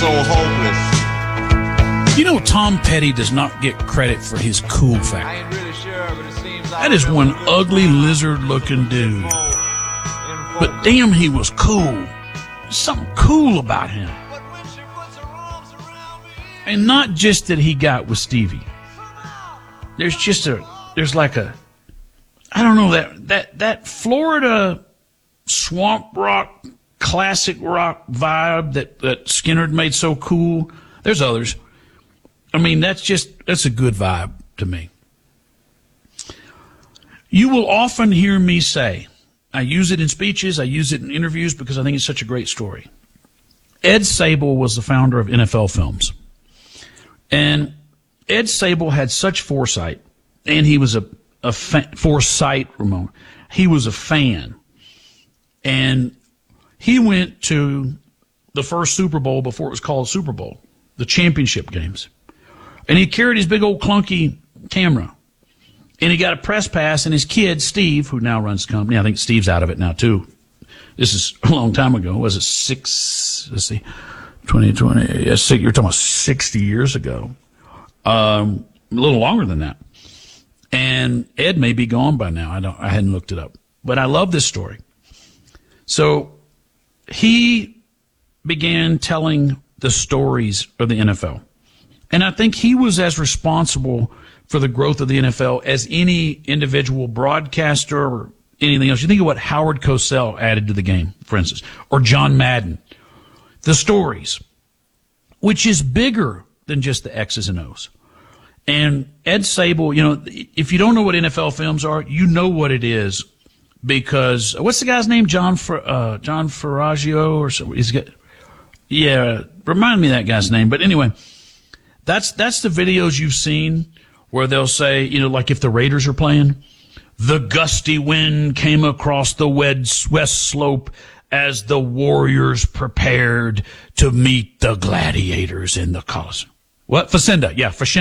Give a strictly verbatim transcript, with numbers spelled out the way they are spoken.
So hopeless. You know, Tom Petty does not get credit for his cool I factor. ain't really sure, but it seems like That is one ugly lizard-looking dude. But damn, he was cool. There's something cool about him. And not just that he got with Stevie. There's just a, there's like a, I don't know, that, that, that Florida swamp rock, classic rock vibe that, that Skinner made so cool. There's others. I mean, that's just, that's a good vibe to me. You will often hear me say, I use it in speeches, I use it in interviews because I think it's such a great story. Ed Sable was the founder of N F L Films. And Ed Sable had such foresight, and he was a, a fa- foresight, Ramon. He was a fan. And he went to the first Super Bowl before it was called Super Bowl, the championship games. And he carried his big old clunky camera. And he got a press pass, and his kid, Steve, who now runs the company, I think Steve's out of it now, too. This is a long time ago. Was it six, let's see, twenty twenty, yes, you're talking about sixty years ago. Um, a little longer than that. And Ed may be gone by now. I don't, I hadn't looked it up. But I love this story. So he began telling the stories of the N F L. And I think he was as responsible for the growth of the N F L as any individual broadcaster or anything else. You think of what Howard Cosell added to the game, for instance, or John Madden. The stories, which is bigger than just the X's and O's. And Ed Sable, you know, if you don't know what N F L films are, you know what it is because what's the guy's name? John uh, John Ferragio or so. He's got, yeah, remind me of that guy's name. But anyway, that's that's the videos you've seen where they'll say, you know, like if the Raiders are playing, the gusty wind came across the west slope as the Warriors prepared to meet the gladiators in the Colosseum. What? Facenda. Yeah, Facenda.